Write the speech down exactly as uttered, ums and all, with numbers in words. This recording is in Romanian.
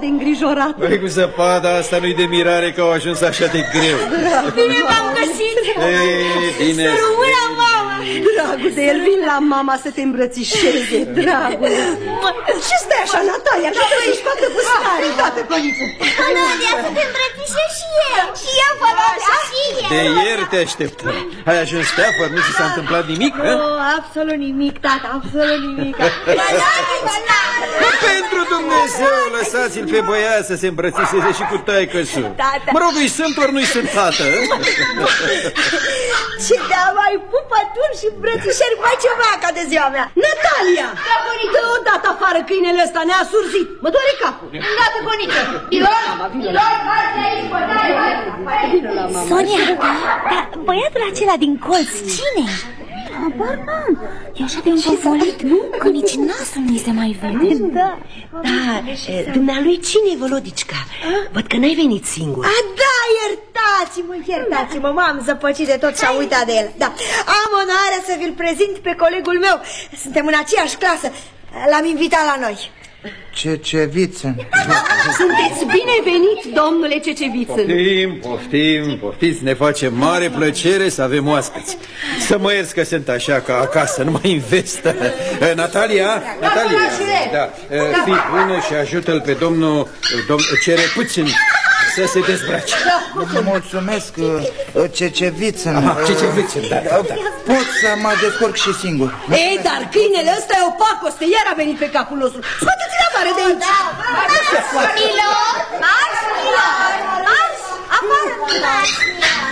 îngrijorat. Păi cu zăpada asta nu-i de mirare că au ajuns așa de greu. Bine v-am găsit. Ei, bine. Să rămână, mamă. Dragul de el, vin la mama să te îmbrățișeze, dragul. Ce stai așa, Natalia? Că tu ești toată cu stare. Toată, Coniță. Claudia, să te îmbrățișe și eu. Și eu vă rog, și eu. De ieri te așteptăm. Ai ajuns teafăr, nu ți s-a întâmplat nimic? Oh, absolut nimic, tata, absolut nimic. Pentru Dumnezeu, lăsați-l pe băiat să se îmbrățișeze și cu taică-su. Mă rog, îi sunt ori nu-i sunt tată? Ce da, mai pupături și îmbrățișări, mai ceva ca de ziua mea. Natalia! Dă odată afară câinele ăsta, ne-a surzit. Mă doare capul. Îndată, Boniță. Ilor, Ilor, hai aici, bătaie, hai. Sonia, dar băiatul acela din colț, cine? Habar n-am. E așa de învovolit, nu? Că nici nasul nu-i se mai vede. Da, da, dumnealui cine e Volodicica? Văd că n-ai venit singur. A, da, iertați-mă, iertați-mă, m-am zăpăcit de tot și am uitat de el. Da, am onoarea să vi-l prezint pe colegul meu. Suntem în aceeași clasă. L-am invitat la noi. Ceceviță. Sunteți binevenit, domnule Ceceviță. Poftim, poftim, poftiți, ne face mare plăcere să avem oaspeți. Să mă ierți că sunt așa ca acasă, nu mai investă. Natalia, Natalia, da, fii bună și ajută-l pe domnul, domn, cere puțin să se dezbrace. Mulțumesc, Ceceviță. Ceceviță, da, da, da. Pot să mă descurc și singur. Ei, dar câinele ăsta e o pacoste, iar a venit pe capul nostru. Scoateți-l afară de aici. Milor, marș, Milor, marș, afară, marș.